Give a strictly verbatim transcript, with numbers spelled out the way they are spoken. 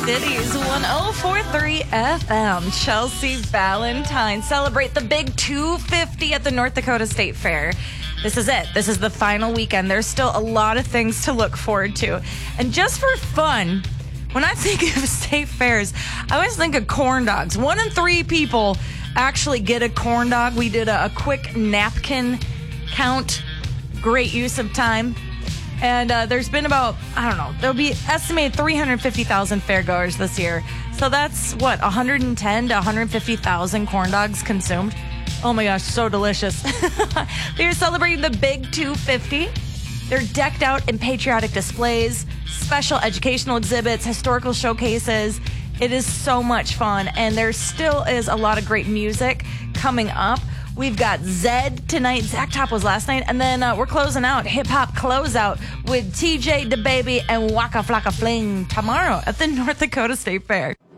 City's one oh four point three F M. Chelsea Valentine celebrate the big two fifty at the North Dakota State Fair. This is it. This is the final weekend. There's still a lot of things to look forward to. And just for fun, when I think of state fairs, I always think of corn dogs. One in three people actually get a corn dog. We did a, a quick napkin count. Great use of time. And uh, there's been about, I don't know, there'll be estimated three hundred fifty thousand fairgoers this year. So that's, what, one hundred ten to one hundred fifty thousand corn dogs consumed? Oh my gosh, so delicious. They're celebrating the big two fifty. They're decked out in patriotic displays, special educational exhibits, historical showcases. It is so much fun, and there still is a lot of great music coming up. We've got Zed tonight. Zach Top was last night. And then uh, we're closing out, hip-hop closeout with T J DaBaby and Waka Flocka Fling tomorrow at the North Dakota State Fair.